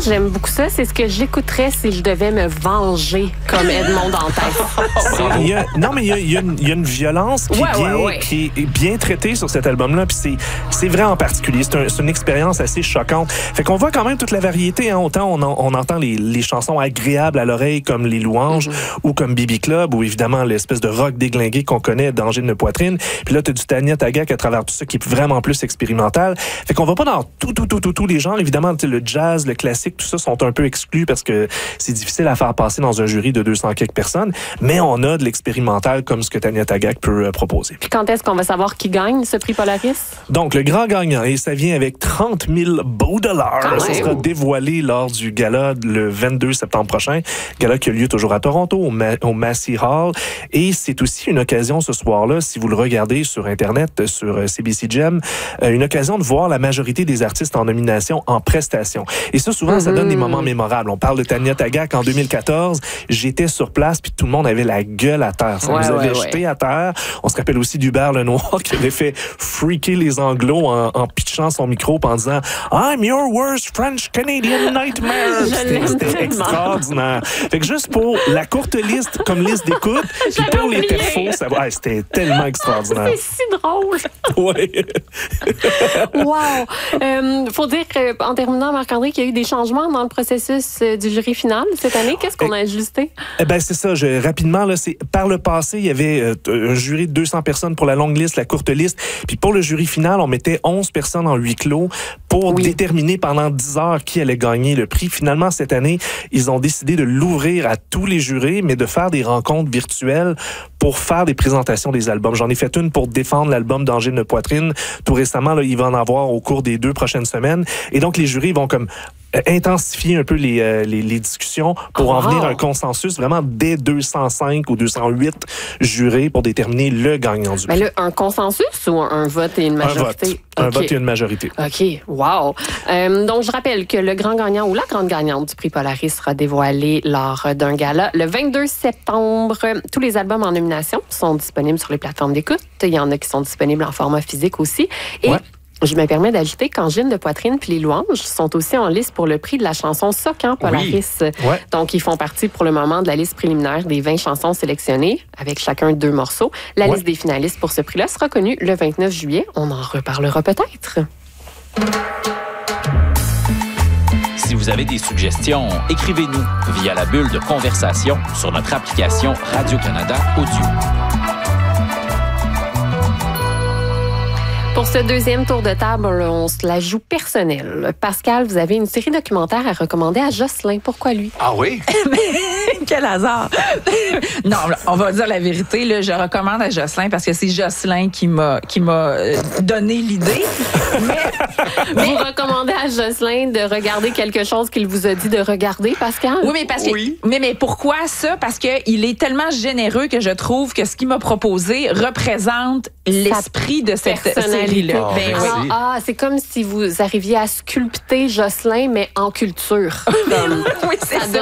j'aime beaucoup ça. C'est ce que j'écouterais si je devais me venger comme Edmond Dantès. Il y a une violence qui est bien traitée sur cet album-là. Puis c'est vrai en particulier. C'est une expérience assez choquante. Fait qu'on voit quand même toute la variété. Hein. Autant on entend les chansons agréables à l'oreille comme Les Louanges ou comme Bibi Club ou évidemment l'espèce de rock déglingué qu'on connaît d'Angine de Poitrine. Puis là, t'as du Tanya Tagaq à travers tout ça qui est vraiment plus expérimental. Fait qu'on va pas dans tous les genres. Évidemment, le jazz, le classique, tout ça sont un peu exclus parce que c'est difficile à faire passer dans un jury de 200 quelques personnes. Mais on a de l'expérimental comme ce que Tanya Tagaq peut proposer. Puis quand est-ce qu'on va savoir qui gagne ce prix Polaris? Donc, le grand gagnant, et ça vient avec 30 000 beaux dollars. Ça sera dévoilé lors du gala le 22 septembre prochain. Gala qui a lieu toujours à Toronto, au Massey Hall. Et c'est aussi une occasion ce soir-là, si vous le regardez sur Internet, sur CBC Gem, une occasion de voir la majorité des artistes en nomination en prestation. Et ça, souvent, ça donne des moments mémorables. On parle de Tanya Tagaq en 2014. J'étais sur place, puis tout le monde avait la gueule à terre. Ça nous avait jeté à terre. On se rappelle aussi d'Hubert Lenoir qui avait fait freaker les Anglos en pitchant son micro en disant « I'm your worst French-Canadian nightmare ». C'était extraordinaire. Fait que juste pour la courte liste, comme liste d'écoute, puis pour les perfos, c'était tellement extraordinaire. C'est si drôle. Oui. Wow. Faut dire qu'en terminant, Marc-André, qu'il y a eu des changements dans le processus du jury final cette année. Qu'est-ce qu'on a ajusté? C'est ça. Rapidement, là, par le passé, il y avait un jury de 200 personnes pour la longue liste, la courte liste. Puis pour le jury final, on mettait 11 personnes en huis clos pour déterminer pendant 10 heures qui allait gagner le prix. Finalement, cette année, ils ont décidé de l'ouvrir à tous les jurés, mais de faire des rencontres virtuelles pour faire des présentations des albums. J'en ai fait une pour défendre l'album d'Angine de Poitrine. Tout récemment, là, il va en avoir au cours des 2 prochaines semaines. Et donc, les jurys vont comme intensifier un peu les discussions pour en venir à un consensus vraiment dès 205 ou 208 jurés pour déterminer le gagnant du prix. Mais là, un consensus ou un vote et une majorité? Un vote et une majorité. OK. Wow. Donc, je rappelle que le grand gagnant ou la grande gagnante du prix Polaris sera dévoilé lors d'un gala le 22 septembre. Tous les albums en nomination sont disponibles sur les plateformes d'écoute. Il y en a qui sont disponibles en format physique aussi. Et je me permets d'ajouter qu'Angine de Poitrine puis Les Louanges sont aussi en liste pour le prix de la chanson Socan Polaris. Donc, ils font partie pour le moment de la liste préliminaire des 20 chansons sélectionnées, avec chacun 2 morceaux. La liste des finalistes pour ce prix-là sera connue le 29 juillet. On en reparlera peut-être. Si vous avez des suggestions, écrivez-nous via la bulle de conversation sur notre application Radio-Canada Audio. Pour ce deuxième tour de table, on se la joue personnelle. Pascal, vous avez une série documentaire à recommander à Jocelyn. Pourquoi lui? Ah oui? Quel hasard! Non, on va dire la vérité. Là, je recommande à Jocelyn parce que c'est Jocelyn qui m'a donné l'idée. Vous recommandez à Jocelyn de regarder quelque chose qu'il vous a dit de regarder, Pascal? Oui, mais parce que, mais pourquoi ça? Parce qu'il est tellement généreux que je trouve que ce qu'il m'a proposé représente l'esprit de cette série-là. Alors, c'est comme si vous arriviez à sculpter Jocelyn, mais en culture. Oui, c'est ça.